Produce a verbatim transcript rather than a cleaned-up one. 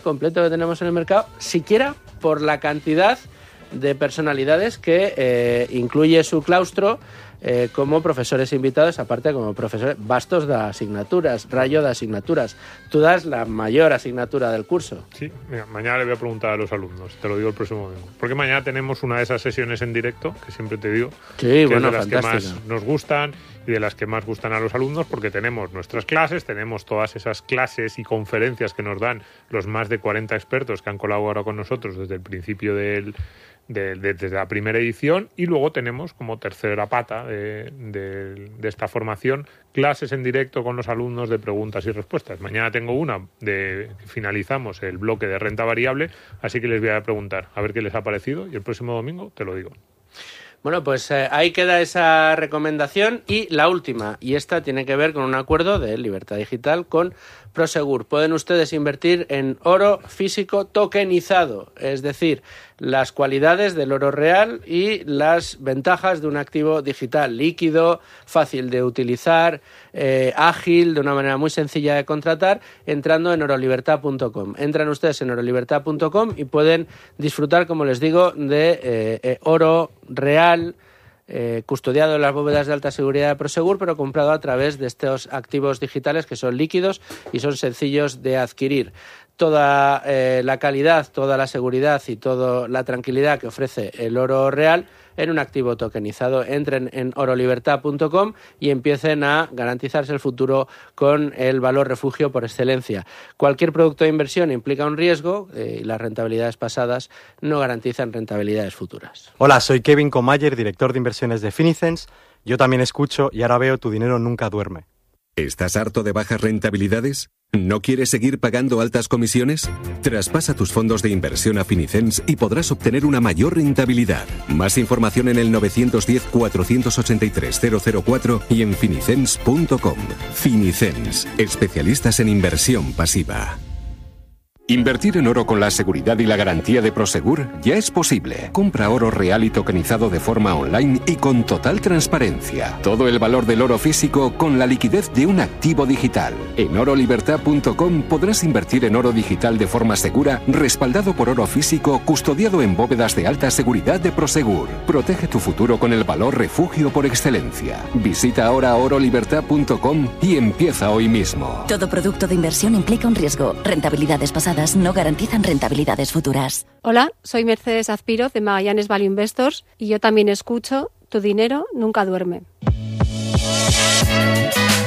completo que tenemos en el mercado, siquiera por la cantidad de personalidades que eh, incluye su claustro, eh, como profesores invitados, aparte como profesores vastos de asignaturas, rayo de asignaturas. Tú das la mayor asignatura del curso. Sí, mira, mañana le voy a preguntar a los alumnos, te lo digo el próximo domingo. Porque mañana tenemos una de esas sesiones en directo, que siempre te digo, sí, que bueno, es de las fantástica. que más nos gustan y de las que más gustan a los alumnos, porque tenemos nuestras clases, tenemos todas esas clases y conferencias que nos dan los más de cuarenta expertos que han colaborado con nosotros desde el principio del... De, de, desde la primera edición, y luego tenemos como tercera pata de, de, de esta formación clases en directo con los alumnos de preguntas y respuestas. Mañana tengo una de finalizamos el bloque de renta variable, así que les voy a preguntar a ver qué les ha parecido y el próximo domingo te lo digo. Bueno, pues eh, ahí queda esa recomendación. Y la última, y esta tiene que ver con un acuerdo de Libertad Digital con Prosegur. Pueden ustedes invertir en oro físico tokenizado, es decir, las cualidades del oro real y las ventajas de un activo digital líquido, fácil de utilizar, eh, ágil, de una manera muy sencilla de contratar, entrando en orolibertad punto com. Entran ustedes en orolibertad punto com y pueden disfrutar, como les digo, de eh, eh, oro real, Eh, custodiado en las bóvedas de alta seguridad de Prosegur, pero comprado a través de estos activos digitales que son líquidos y son sencillos de adquirir. Toda eh, la calidad, toda la seguridad y toda la tranquilidad que ofrece el oro real en un activo tokenizado. Entren en orolibertad punto com y empiecen a garantizarse el futuro con el valor refugio por excelencia. Cualquier producto de inversión implica un riesgo eh, y las rentabilidades pasadas no garantizan rentabilidades futuras. Hola, soy Kevin Comayer, director de inversiones de Finicens. Yo también escucho y ahora veo Tu dinero nunca duerme. ¿Estás harto de bajas rentabilidades? ¿No quieres seguir pagando altas comisiones? Traspasa tus fondos de inversión a Finicens y podrás obtener una mayor rentabilidad. Más información en el nueve uno cero, cuatro ocho tres, cero cero cuatro y en finicens punto com. Finicens, especialistas en inversión pasiva. Invertir en oro con la seguridad y la garantía de Prosegur ya es posible. Compra oro real y tokenizado de forma online y con total transparencia. Todo el valor del oro físico con la liquidez de un activo digital. En orolibertad punto com podrás invertir en oro digital de forma segura, respaldado por oro físico, custodiado en bóvedas de alta seguridad de Prosegur. Protege tu futuro con el valor refugio por excelencia. Visita ahora orolibertad punto com y empieza hoy mismo. Todo producto de inversión implica un riesgo. Rentabilidades pasadas no garantizan rentabilidades futuras. Hola, soy Mercedes Azpiroz de Magallanes Value Investors y yo también escucho Tu dinero nunca duerme.